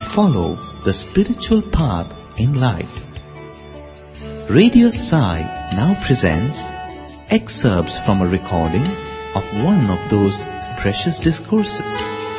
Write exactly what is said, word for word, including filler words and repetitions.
follow the spiritual path in life. Radio Sai now presents excerpts from a recording of one of those precious discourses.